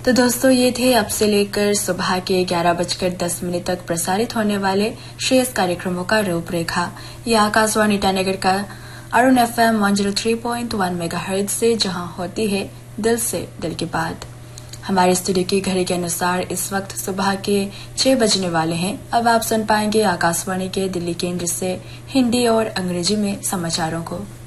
तो दोस्तों ये थे अब से लेकर सुबह के 11:10 तक प्रसारित होने वाले शेष कार्यक्रमों का रूपरेखा। यह आकाशवाणी ईटानगर का अरुण FM 103.1 मेगाहर्ट्ज से जहां होती है दिल से दिल की बात। हमारे स्टूडियो की घड़ी के अनुसार इस वक्त सुबह के 6 बजने वाले हैं। अब आप सुन पाएंगे आकाशवाणी के दिल्ली केंद्र से हिंदी और अंग्रेजी में समाचारों को।